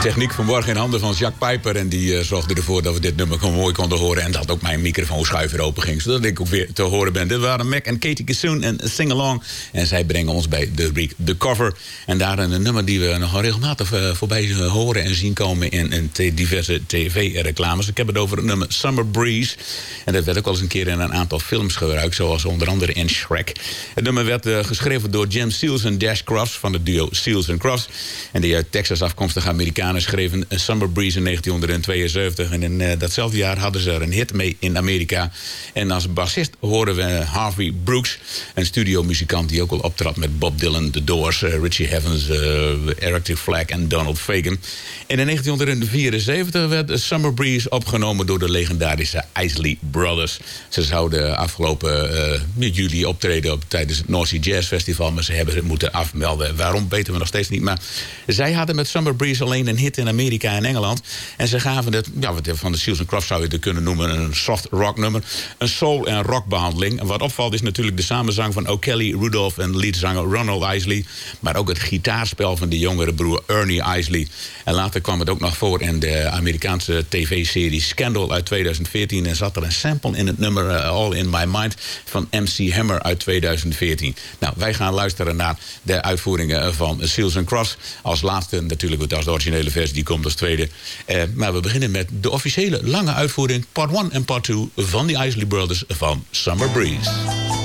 techniek vanmorgen in handen van Jacques Pijper. En die zorgde ervoor dat we dit nummer gewoon mooi konden horen. En dat ook mijn microfoonschuif weer open ging. Zodat ik ook weer te horen ben. Dit waren Mac en Katie Kissoon en Sing Along. En zij brengen ons bij de rubriek The Cover. En daar een nummer die we nogal regelmatig voorbij horen en zien komen in diverse tv-reclames. Ik heb het over het nummer Summer Breeze. En dat werd ook al eens een keer in een aantal films gebruikt. Zoals onder andere in Shrek. Het nummer werd geschreven door Jim Seals en Dash Crofts van het duo Seals & Crofts. En die uit Texas afkomstige Amerikanen schreven Summer Breeze in 1972. En in datzelfde jaar hadden ze er een hit mee in Amerika. En als bassist horen we Harvey Brooks, een studiomuzikant die ook al optrad met Bob Dylan, The Doors, Richie Havens, Erectric Flag en Donald Fagen. En in 1974 werd Summer Breeze opgenomen door de legendarische Isley Brothers. Ze zouden afgelopen juli optreden tijdens het North Sea Jazz Festival, maar ze hebben het moeten afmelden. Waarom weten we nog steeds niet, maar zij hadden met Summer Breeze alleen een hit in Amerika en Engeland. En ze gaven het, van de Seals & Crofts zou je het kunnen noemen, een soft rock nummer, een soul- en rockbehandeling. En wat opvalt is natuurlijk de samenzang van O'Kelly, Rudolph en leadzanger Ronald Isley, maar ook het gitaarspel van de jongere broer Ernie Isley. En later kwam het ook nog voor in de Amerikaanse tv-serie Scandal uit 2014 en zat er een sample in het nummer All in My Mind van MC Hammer uit 2014. Nou, wij gaan luisteren naar de uitvoeringen van Seals & Crofts. Als laatste natuurlijk de originele versie, die komt als tweede. Maar we beginnen met de officiële lange uitvoering, part 1 en part 2 van de Isley Brothers van Summer Breeze.